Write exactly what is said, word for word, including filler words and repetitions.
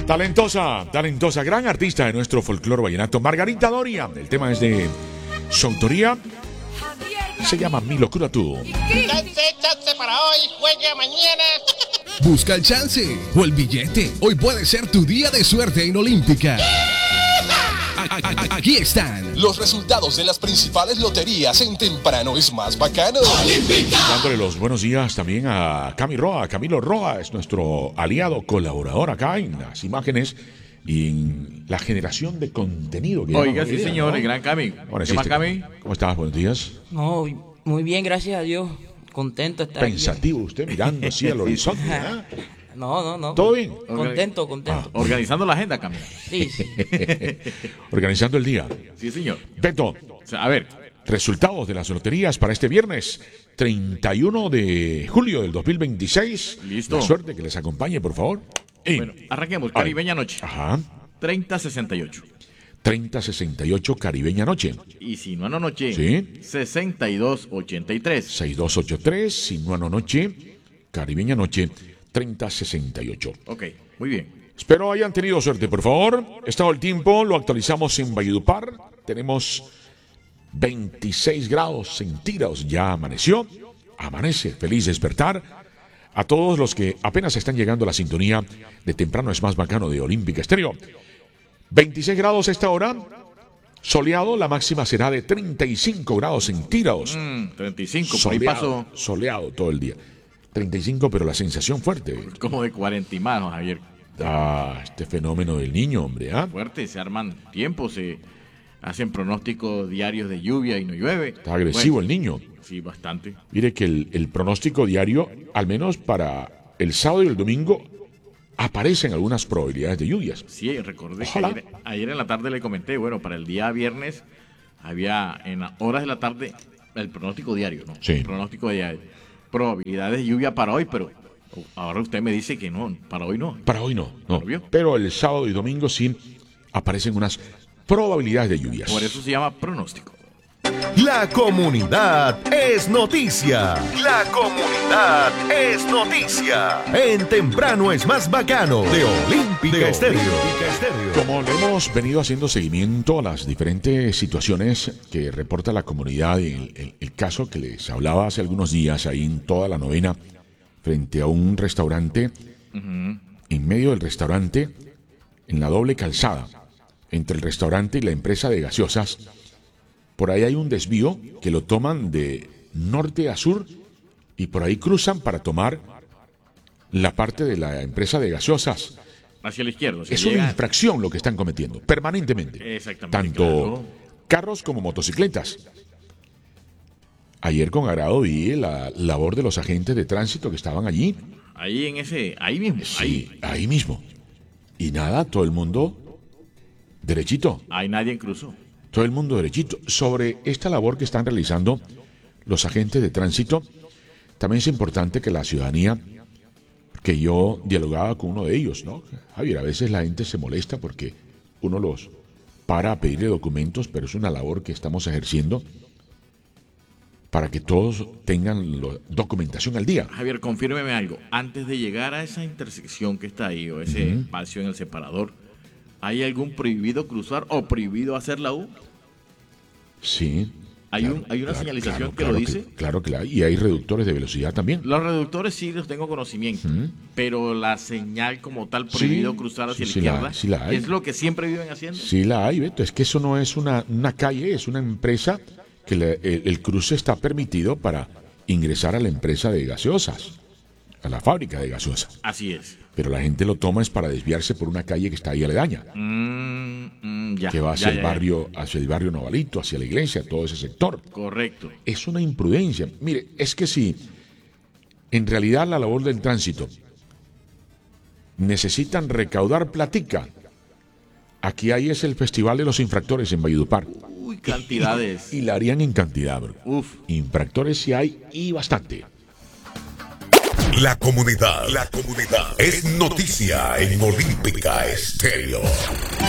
Talentosa, talentosa, gran artista de nuestro folclore vallenato, Margarita Doria. El tema es de su autoría. Se llama Mi locura tú. Chance para hoy, juegue mañana. Busca el chance o el billete. Hoy puede ser tu día de suerte en Olímpica. Aquí están los resultados de las principales loterías en Temprano es Más Bacano. Olímpica. Dándole los buenos días también a Cami Roa. Camilo Roa es nuestro aliado, colaborador acá en las imágenes y en la generación de contenido. Que Oiga, sí, idea, señor, ¿no? el gran Cami. Bueno, ¿Qué más, Cami? ¿Cómo estás? Buenos días. No, muy bien, gracias a Dios. Contento de estar Pensativo usted mirando así al horizonte. ¿eh? aquí. No, no, no. ¿Todo bien? Contento, contento. Ah, organizando la agenda, Cami. Sí, sí. Organizando el día. Sí, señor. Beto, O sea, a ver, resultados de las loterías para este viernes treinta y uno de julio del dos mil veintiséis. Listo. La suerte que les acompañe, por favor. Y, bueno, arranquemos. Caribeña Noche. ajá, treinta sesenta y ocho. treinta sesenta y ocho Caribeña Noche. Y Sinuano Noche. Sí. sesenta y dos ochenta y tres. seis dos ocho tres, Sinuano Noche, Caribeña Noche, treinta sesenta y ocho. Ok, muy bien. Espero hayan tenido suerte, por favor. Estado el tiempo, lo actualizamos en Valledupar. Tenemos veintiséis grados centígrados, ya amaneció. Amanece, feliz despertar. A todos los que apenas están llegando a la sintonía de Temprano es Más Bacano de Olímpica Estéreo. veintiséis grados a esta hora, soleado, la máxima será de treinta y cinco grados centígrados. Mm, treinta y cinco, por ahí Soleado, paso soleado todo el día. treinta y cinco, pero la sensación fuerte. como de cuarenta y más, Javier. Ah, este fenómeno del niño, hombre, ¿ah? Fuerte, se arman tiempos, se hacen pronósticos diarios de lluvia y no llueve. Está agresivo Bueno, el niño. Sí, bastante. Mire que el, el pronóstico diario, al menos para el sábado y el domingo, aparecen algunas probabilidades de lluvias. Sí, recordé Ojalá. que ayer, ayer en la tarde le comenté, bueno, para el día viernes había en las horas de la tarde el pronóstico diario, ¿no? Sí. El pronóstico diario. Probabilidades de lluvia para hoy, pero ahora usted me dice que no, para hoy no. Para hoy no, no. ¿Lo vio? Pero el sábado y domingo sí aparecen unas probabilidades de lluvias. Por eso se llama pronóstico. La comunidad es noticia. La comunidad es noticia. En Temprano es Más Bacano de Olímpica Estéreo. Como le hemos venido haciendo seguimiento a las diferentes situaciones que reporta la comunidad, el, el, el caso que les hablaba hace algunos días ahí en toda la novena, frente a un restaurante, Uh-huh. en medio del restaurante, en la doble calzada, entre el restaurante y la empresa de gaseosas, por ahí hay un desvío que lo toman de norte a sur y por ahí cruzan para tomar la parte de la empresa de gaseosas. Hacia la izquierda. se Es una llega- infracción lo que están cometiendo, permanentemente. Exactamente, Tanto claro. carros como motocicletas. Ayer con agrado vi la labor de los agentes de tránsito que estaban allí. Ahí en ese, ahí mismo, Sí, ahí. ahí mismo. Y nada, todo el mundo derechito. Ahí nadie cruzó. Todo el mundo derechito. Sobre esta labor que están realizando los agentes de tránsito, también es importante que la ciudadanía, que yo dialogaba con uno de ellos, ¿no? Javier, a veces la gente se molesta porque uno los para a pedirle documentos, pero es una labor que estamos ejerciendo para que todos tengan la documentación al día. Javier, confírmeme algo. Antes de llegar a esa intersección que está ahí, o ese Ujú. espacio en el separador, ¿hay algún prohibido cruzar o prohibido hacer la U? Sí. ¿Hay un- hay una señalización que lo dice? Claro que la hay. Y hay reductores de velocidad también. Los reductores sí los tengo conocimiento, Ujú. pero la señal como tal prohibido Sí, cruzar hacia sí, la sí la izquierda hay, sí la hay. es lo que siempre viven haciendo. Sí la hay, Beto. Es que eso no es una, una calle, es una empresa que le- el, el cruce está permitido para ingresar a la empresa de gaseosas, a la fábrica de gaseosas. Así es. Pero la gente lo toma es para desviarse por una calle que está ahí aledaña, Mm, mm, ya, que va hacia ya, el ya, ya. barrio, hacia el barrio Novalito, hacia la iglesia, todo ese sector. Correcto. Es una imprudencia. Mire, es que si en realidad la labor del tránsito necesitan recaudar platica, aquí hay es el Festival de los Infractores en Valledupar. Uy, cantidades. Y la harían en cantidad, bro. Uf. Infractores sí hay y bastante. La comunidad, la comunidad es noticia en Olímpica Estéreo.